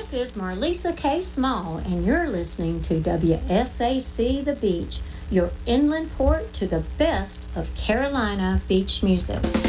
This is Marlisa K. Small, and you're listening to WSAC The Beach, your inland port to the best of Carolina beach music.